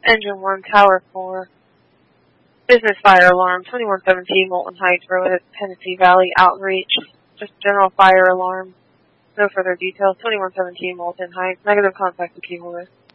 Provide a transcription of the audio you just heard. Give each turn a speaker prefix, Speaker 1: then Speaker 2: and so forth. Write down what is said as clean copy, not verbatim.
Speaker 1: Engine 1, Tower 4. Business fire alarm, 2117 Molten Heights Road, Tennessee Valley Outreach. Just general fire alarm. No further details. 2117 Molten Heights. Negative, contact the key holder.